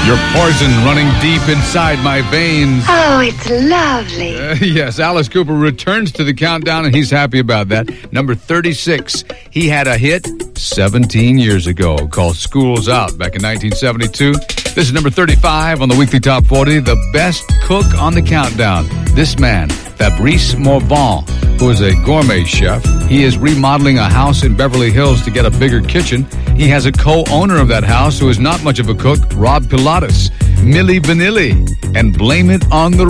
Your poison running deep inside my veins. Oh, it's lovely. Yes, Alice Cooper returns to the countdown, and he's happy about that. Number 36. He had a hit 17 years ago called School's Out back in 1972. This is number 35 on the weekly top 40. The best cook on the countdown. This man, Fabrice Morvan, who is a gourmet chef. He is remodeling a house in Beverly Hills to get a bigger kitchen. He has a co-owner of that house who is not much of a cook, Rob Pilatus, Milli Vanilli, and Blame It on the